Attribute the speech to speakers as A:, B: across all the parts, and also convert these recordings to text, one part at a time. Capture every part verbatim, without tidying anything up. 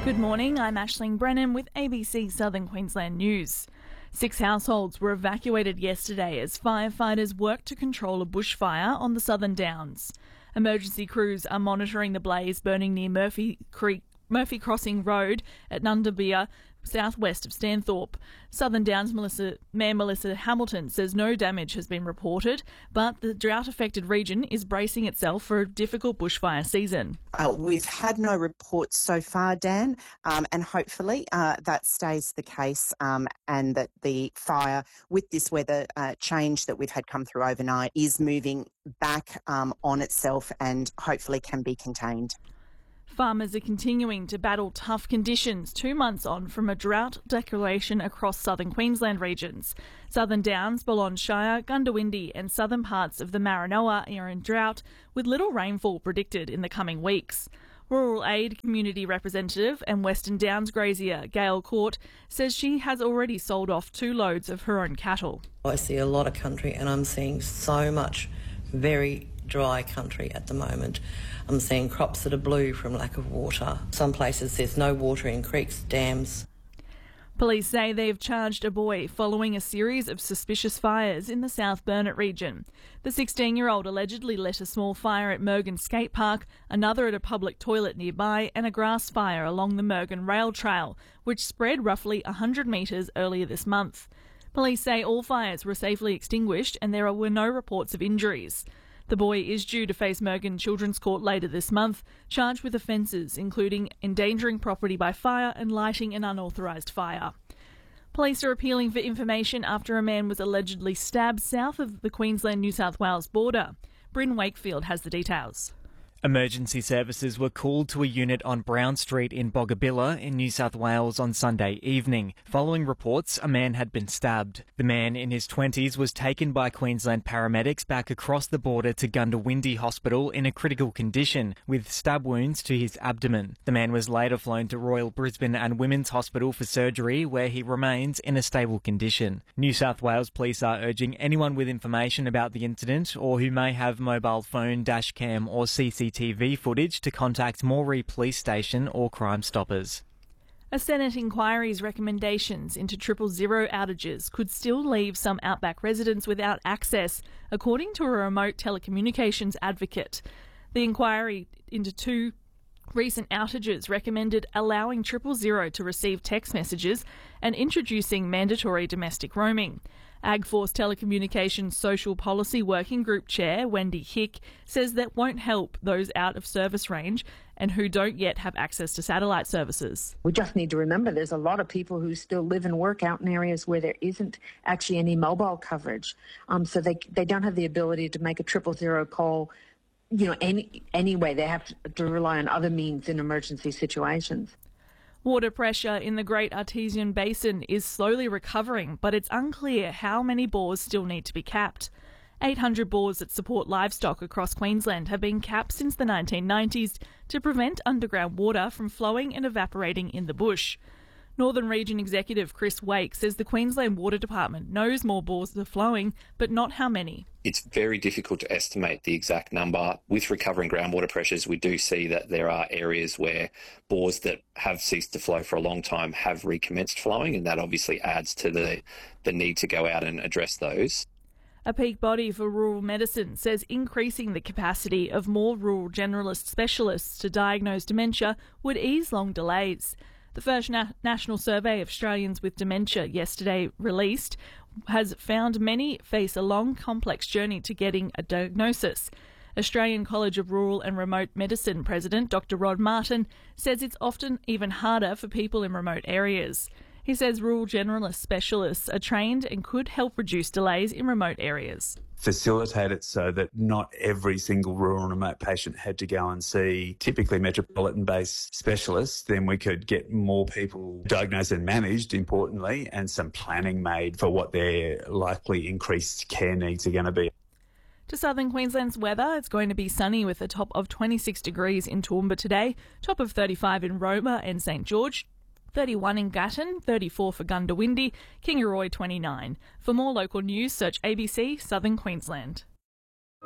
A: Good morning, I'm Aisling Brennan with A B C Southern Queensland News. Six households were evacuated yesterday as firefighters worked to control a bushfire on the Southern Downs. Emergency crews are monitoring the blaze burning near Murphy Creek, Murphy Crossing Road at Nundabia, southwest of Stanthorpe. Southern Downs Melissa, Mayor Melissa Hamilton says no damage has been reported, but the drought-affected region is bracing itself for a difficult bushfire season.
B: Uh, we've had no reports so far, Dan, um, and hopefully uh, that stays the case um, and that the fire, with this weather uh, change that we've had come through overnight, is moving back um, on itself and hopefully can be contained.
A: Farmers are continuing to battle tough conditions two months on from a drought declaration across southern Queensland regions. Southern Downs, Balonne Shire, Gundawindi and southern parts of the Maranoa are in drought, with little rainfall predicted in the coming weeks. Rural Aid Community Representative and Western Downs grazier Gail Court says she has already sold off two loads of her own cattle.
C: I see a lot of country and I'm seeing so much very dry country at the moment. I'm seeing crops that are blue from lack of water. Some places there's no water in creeks, dams.
A: Police say they have charged a boy following a series of suspicious fires in the South Burnett region. The sixteen-year-old allegedly lit a small fire at Mergen Skate Park, another at a public toilet nearby, and a grass fire along the Mergen Rail Trail, which spread roughly one hundred metres earlier this month. Police say all fires were safely extinguished and there were no reports of injuries. The boy is due to face Mergen Children's Court later this month, charged with offences including endangering property by fire and lighting an unauthorised fire. Police are appealing for information after a man was allegedly stabbed south of the Queensland-New South Wales border. Bryn Wakefield has the details.
D: Emergency services were called to a unit on Brown Street in Boggabilla in New South Wales on Sunday evening. Following reports, a man had been stabbed. The man in his twenties was taken by Queensland paramedics back across the border to Gundawindi Hospital in a critical condition, with stab wounds to his abdomen. The man was later flown to Royal Brisbane and Women's Hospital for surgery, where he remains in a stable condition. New South Wales Police are urging anyone with information about the incident or who may have mobile phone, dash cam or C C T V footage to contact Moree Police Station or Crime Stoppers.
A: A Senate inquiry's recommendations into triple zero outages could still leave some outback residents without access, according to a remote telecommunications advocate. The inquiry into two recent outages recommended allowing triple zero to receive text messages and introducing mandatory domestic roaming. AgForce Telecommunications Social Policy Working Group Chair Wendy Hick says that won't help those out of service range and who don't yet have access to satellite services.
E: We just need to remember there's a lot of people who still live and work out in areas where there isn't actually any mobile coverage. Um, so they they don't have the ability to make a triple zero call, you know, any anyway. They have to, to rely on other means in emergency situations.
A: Water pressure in the Great Artesian Basin is slowly recovering, but it's unclear how many bores still need to be capped. eight hundred bores that support livestock across Queensland have been capped since the nineteen nineties to prevent underground water from flowing and evaporating in the bush. Northern Region Executive Chris Wake says the Queensland Water Department knows more bores are flowing, but not how many.
F: It's very difficult to estimate the exact number. With recovering groundwater pressures, we do see that there are areas where bores that have ceased to flow for a long time have recommenced flowing, and that obviously adds to the, the need to go out and address those.
A: A peak body for rural medicine says increasing the capacity of more rural generalist specialists to diagnose dementia would ease long delays. The first na- national survey of Australians with dementia, yesterday released, has found many face a long, complex journey to getting a diagnosis. Australian College of Rural and Remote Medicine President Doctor Rod Martin says it's often even harder for people in remote areas. He says rural generalist specialists are trained and could help reduce delays in remote areas.
G: Facilitate it so that not every single rural and remote patient had to go and see typically metropolitan-based specialists. Then we could get more people diagnosed and managed, importantly, and some planning made for what their likely increased care needs are going to be.
A: To southern Queensland's weather, it's going to be sunny with a top of twenty-six degrees in Toowoomba today, top of thirty-five in Roma and St George, thirty-one in Gatton, thirty-four for Gundawindi, Kingaroy twenty-nine. For more local news, search A B C Southern Queensland.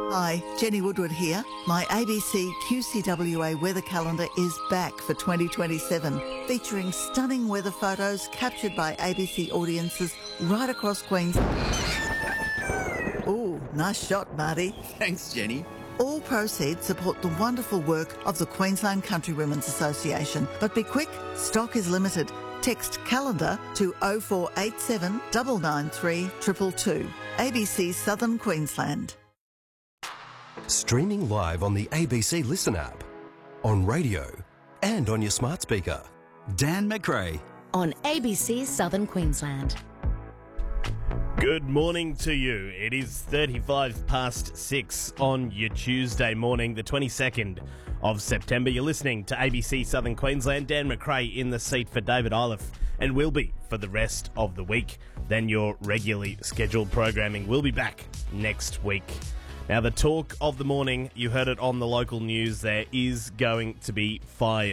H: Hi, Jenny Woodward here. My A B C Q C W A weather calendar is back for twenty twenty-seven, featuring stunning weather photos captured by A B C audiences right across Queensland. Ooh, nice shot, Marty.
I: Thanks, Jenny.
H: All proceeds support the wonderful work of the Queensland Country Women's Association. But be quick, stock is limited. Text calendar to oh four eight seven, nine nine three, two two two. A B C Southern Queensland.
J: Streaming live on the A B C Listen app, on radio and on your smart speaker. Dan McRae.
K: On A B C Southern Queensland.
L: Good morning to you. It is thirty-five past six on your Tuesday morning, the twenty-second of September. You're listening to A B C Southern Queensland. Dan McRae in the seat for David Iliff, and will be for the rest of the week. Then your regularly scheduled programming will be back next week. Now, the talk of the morning, you heard it on the local news, there is going to be fire.